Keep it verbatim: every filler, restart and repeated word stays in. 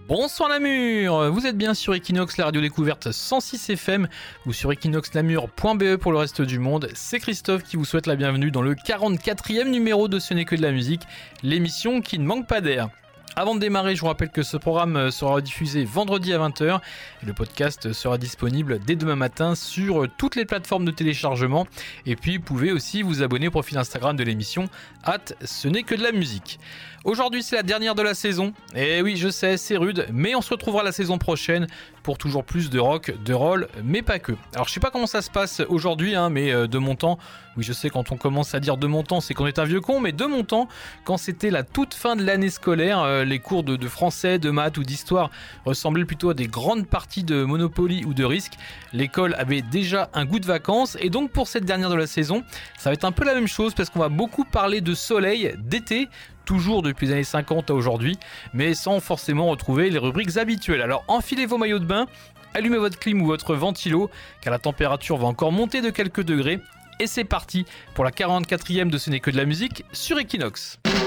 Bonsoir Namur, vous êtes bien sur Equinox, la radio découverte cent six F M ou sur equinox namur point b e pour le reste du monde. C'est Christophe qui vous souhaite la bienvenue dans le quarante-quatrième numéro de Ce n'est que de la musique, l'émission qui ne manque pas d'air. Avant de démarrer, je vous rappelle que ce programme sera diffusé vendredi à vingt heures et le podcast sera disponible dès demain matin sur toutes les plateformes de téléchargement. Et puis, vous pouvez aussi vous abonner au profil Instagram de l'émission arobase ce n'est que de la musique. Aujourd'hui, c'est la dernière de la saison. Et oui, je sais, c'est rude, mais on se retrouvera la saison prochaine pour toujours plus de rock, de roll, mais pas que. Alors, je sais pas comment ça se passe aujourd'hui, hein, mais euh, de mon temps, oui, je sais, quand on commence à dire de mon temps, c'est qu'on est un vieux con, mais de mon temps, quand c'était la toute fin de l'année scolaire, euh, les cours de, de français, de maths ou d'histoire ressemblaient plutôt à des grandes parties de Monopoly ou de Risk. L'école avait déjà un goût de vacances, et donc pour cette dernière de la saison, ça va être un peu la même chose, parce qu'on va beaucoup parler de soleil, d'été, toujours depuis les années cinquante à aujourd'hui, mais sans forcément retrouver les rubriques habituelles. Alors enfilez vos maillots de bain, allumez votre clim ou votre ventilo, car la température va encore monter de quelques degrés, et c'est parti pour la quarante-quatrième de Ce n'est que de la musique sur Equinox.